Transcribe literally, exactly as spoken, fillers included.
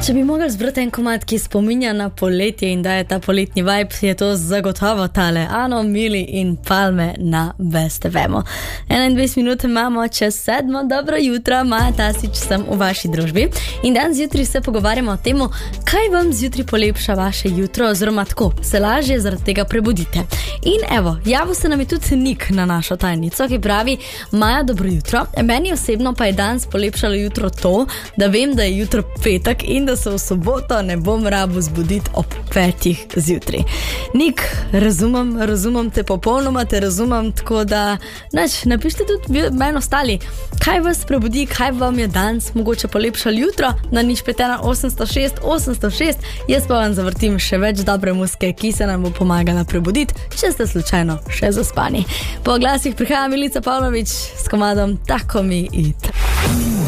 Če bi mogli zbrati en komad, ki spominja na poletje in daje ta poletni vibe, je to zagotovo tale Ano, Mili in Palme na Beste vemo. enaindvajset minut imamo čez sedmo, dobro jutro, Maja Tasič sem v vaši družbi in danes zjutraj se pogovarjamo o tem, kaj vam zjutraj polepša vaše jutro oziroma tako, se lažje zaradi tega prebudite. In evo, javil se nam je tudi Nik na našo tajnico, ki pravi: Maja, dobro jutro, meni osebno pa je danes polepšalo jutro to, da vem, da je jutro petek in da se v soboto ne bom rabil zbuditi ob petih zjutraj. Nik, razumem, razumem te popolnoma, te razumem, tako da nač, napišite tudi meni ostali, kaj vas prebudi, kaj vam je danes mogoče polepšalo jutro, na nič pet ena osemsto šest osemsto šest, jaz pa vam zavrtim še več dobre muzike, ki se nam bo pomagala prebuditi, če ste slučajno še zaspani. Po glasih prihaja Milica Pavlović s komadom Tako mi it.